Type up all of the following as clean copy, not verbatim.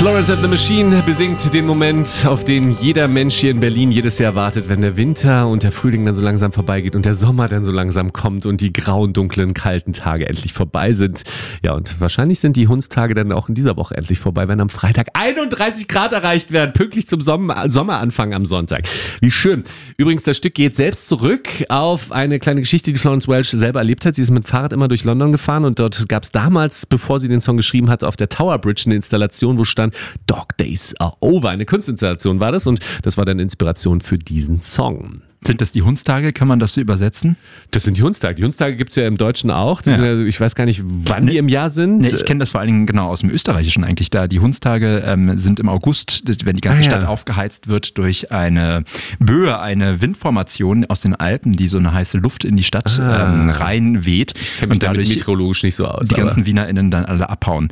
Florence and the Machine besingt den Moment, auf den jeder Mensch hier in Berlin jedes Jahr wartet, wenn der Winter und der Frühling dann so langsam vorbeigeht und der Sommer dann so langsam kommt und die grauen, dunklen, kalten Tage endlich vorbei sind. Ja, und wahrscheinlich sind die Hundstage dann auch in dieser Woche endlich vorbei, wenn am Freitag 31 Grad erreicht werden, pünktlich zum Sommeranfang am Sonntag. Wie schön. Übrigens, das Stück geht selbst zurück auf eine kleine Geschichte, die Florence Welch selber erlebt hat. Sie ist mit dem Fahrrad immer durch London gefahren und dort gab es damals, bevor sie den Song geschrieben hat, auf der Tower Bridge eine Installation, wo stand Dog Days Are Over. Eine Kunstinstallation war das und das war dann Inspiration für diesen Song. Sind das die Hundstage? Kann man das so übersetzen? Das sind die Hundstage. Die Hundstage gibt es ja im Deutschen auch. Das sind ja, ich weiß gar nicht, wann die im Jahr sind. Nee, ich kenne das vor allen Dingen genau aus dem Österreichischen eigentlich. Da die Hundstage sind im August, wenn die ganze Stadt aufgeheizt wird durch eine Böe, eine Windformation aus den Alpen, die so eine heiße Luft in die Stadt reinweht. Ich kenne mich damit meteorologisch nicht so aus. Die ganzen WienerInnen dann alle abhauen.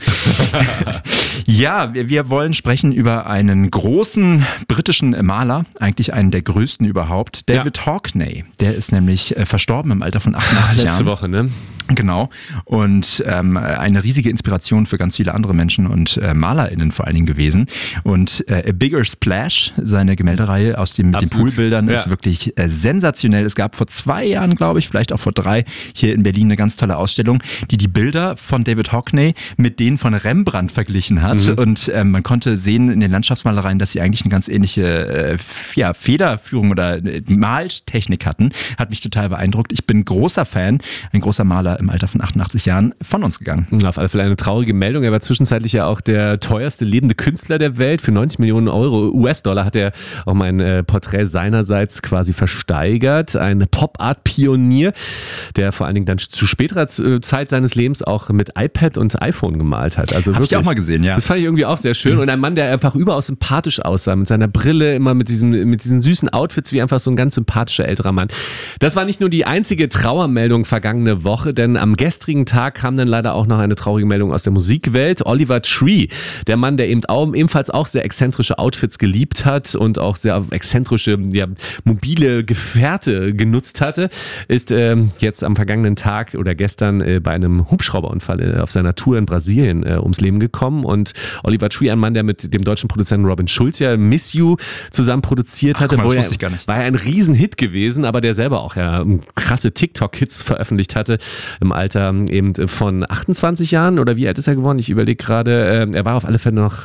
Ja, wir wollen sprechen über einen großen britischen Maler, eigentlich einen der größten überhaupt, David Hockney. Der ist nämlich verstorben im Alter von 88 Jahren. Letzte Woche, ne? Genau. Und eine riesige Inspiration für ganz viele andere Menschen und MalerInnen vor allen Dingen gewesen. Und A Bigger Splash, seine Gemäldereihe aus den Poolbildern, ist wirklich sensationell. Es gab vor 2 Jahren, glaube ich, vielleicht auch vor 3, hier in Berlin eine ganz tolle Ausstellung, die Bilder von David Hockney mit denen von Rembrandt verglichen hat. Und man konnte sehen in den Landschaftsmalereien, dass sie eigentlich eine ganz ähnliche Federführung oder Maltechnik hatten. Hat mich total beeindruckt. Ich bin großer Fan, ein großer Maler im Alter von 88 Jahren von uns gegangen. Auf alle Fälle eine traurige Meldung. Er war zwischenzeitlich ja auch der teuerste lebende Künstler der Welt. Für 90 Millionen Euro US-Dollar hat er auch mal ein Porträt seinerseits quasi versteigert. Ein Pop-Art-Pionier, der vor allen Dingen dann zu späterer Zeit seines Lebens auch mit iPad und iPhone gemalt hat. Also habe ich auch mal gesehen, ja. Das fand ich irgendwie auch sehr schön. Und ein Mann, der einfach überaus sympathisch aussah, mit seiner Brille, immer mit diesen süßen Outfits, wie einfach so ein ganz sympathischer älterer Mann. Das war nicht nur die einzige Trauermeldung vergangene Woche, denn am gestrigen Tag kam dann leider auch noch eine traurige Meldung aus der Musikwelt. Oliver Tree, der Mann, der ebenfalls auch sehr exzentrische Outfits geliebt hat und auch sehr exzentrische, mobile Gefährte genutzt hatte, ist jetzt am vergangenen Tag oder gestern bei einem Hubschrauberunfall auf seiner Tour in Brasilien ums Leben gekommen. Und Oliver Tree, ein Mann, der mit dem deutschen Produzenten Robin Schulz ja Miss You zusammen produziert hatte, das wusste ich gar nicht. War ja ein Riesenhit gewesen, aber der selber auch krasse TikTok-Hits veröffentlicht hatte im Alter eben von 28 Jahren oder wie alt ist er geworden? Ich überlege gerade, er war auf alle Fälle noch,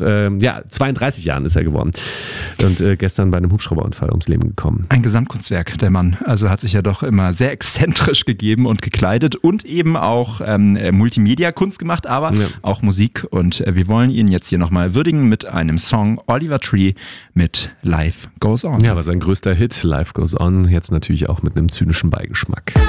32 Jahren ist er geworden und gestern bei einem Hubschrauberunfall ums Leben gekommen. Ein Gesamtkunstwerk, der Mann. Also hat sich ja doch immer sehr exzentrisch gegeben und gekleidet und eben auch Multimedia-Kunst gemacht, aber auch Musik und wir wollen ihn jetzt hier nochmal würdigen mit einem Song Oliver Tree mit Life Goes On. Ja, war sein größter Hit, Life Goes On, jetzt natürlich auch mit einem zynischen Beigeschmack.